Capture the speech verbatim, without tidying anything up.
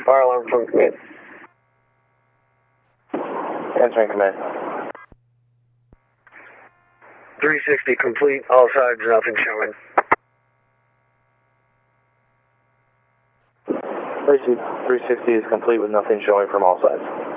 Fire alarm from command. Answering command. three sixty complete, all sides, nothing showing. three sixty is complete with nothing showing from all sides.